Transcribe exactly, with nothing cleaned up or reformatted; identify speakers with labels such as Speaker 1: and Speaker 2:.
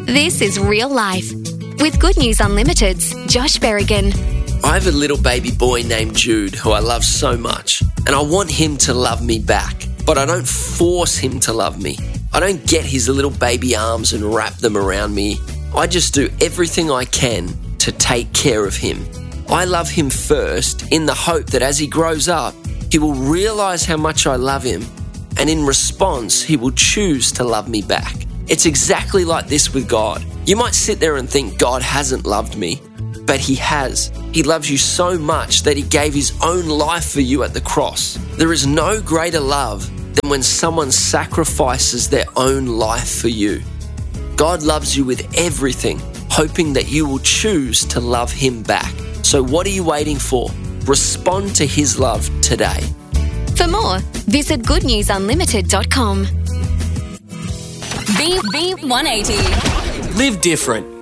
Speaker 1: This is Real Life with Good News Unlimited's Josh Berrigan.
Speaker 2: I have a little baby boy named Jude who I love so much, and I want him to love me back, but I don't force him to love me. I don't get his little baby arms and wrap them around me. I just do everything I can to take care of him. I love him first in the hope that as he grows up, he will realise how much I love him, and in response, he will choose to love me back. It's exactly like this with God. You might sit there and think God hasn't loved me, but he has. He loves you so much that he gave his own life for you at the cross. There is no greater love than when someone sacrifices their own life for you. God loves you with everything, hoping that you will choose to love him back. So what are you waiting for? Respond to his love today.
Speaker 1: For more, visit good news unlimited dot com.
Speaker 3: V V one eighty.
Speaker 4: Live different.